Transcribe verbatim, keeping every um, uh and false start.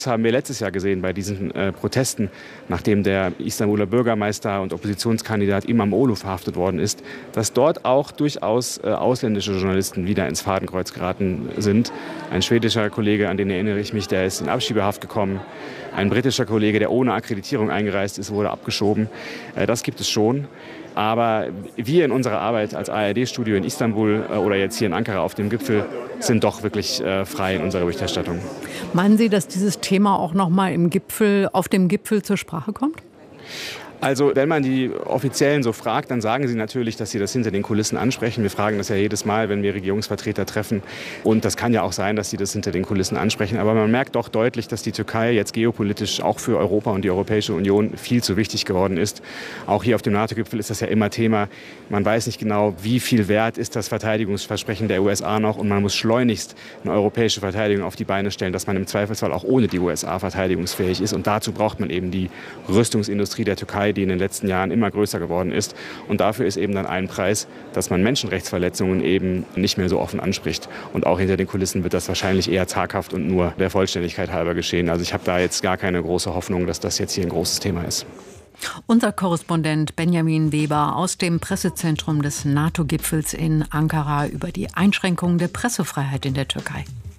Das haben wir letztes Jahr gesehen bei diesen äh, Protesten, nachdem der Istanbuler Bürgermeister und Oppositionskandidat İmamoğlu verhaftet worden ist, dass dort auch durchaus äh, ausländische Journalisten wieder ins Fadenkreuz geraten sind. Ein schwedischer Kollege, an den erinnere ich mich, der ist in Abschiebehaft gekommen. Ein britischer Kollege, der ohne Akkreditierung eingereist ist, wurde abgeschoben. Äh, das gibt es schon. Aber wir in unserer Arbeit als A R D-Studio in Istanbul äh, oder jetzt hier in Ankara auf dem Gipfel sind doch wirklich äh, frei in unserer Berichterstattung. Meinen Sie, dass dieses Thema auch noch mal im Gipfel, auf dem Gipfel zur Sprache kommt? Also wenn man die Offiziellen so fragt, dann sagen sie natürlich, dass sie das hinter den Kulissen ansprechen. Wir fragen das ja jedes Mal, wenn wir Regierungsvertreter treffen. Und das kann ja auch sein, dass sie das hinter den Kulissen ansprechen. Aber man merkt doch deutlich, dass die Türkei jetzt geopolitisch auch für Europa und die Europäische Union viel zu wichtig geworden ist. Auch hier auf dem NATO-Gipfel ist das ja immer Thema. Man weiß nicht genau, wie viel wert ist das Verteidigungsversprechen der U S A noch. Und man muss schleunigst eine europäische Verteidigung auf die Beine stellen, dass man im Zweifelsfall auch ohne die U S A verteidigungsfähig ist. Und dazu braucht man eben die Rüstungsindustrie der Türkei, die in den letzten Jahren immer größer geworden ist. Und dafür ist eben dann ein Preis, dass man Menschenrechtsverletzungen eben nicht mehr so offen anspricht. Und auch hinter den Kulissen wird das wahrscheinlich eher zaghaft und nur der Vollständigkeit halber geschehen. Also ich habe da jetzt gar keine große Hoffnung, dass das jetzt hier ein großes Thema ist. Unser Korrespondent Benjamin Weber aus dem Pressezentrum des NATO-Gipfels in Ankara über die Einschränkungen der Pressefreiheit in der Türkei.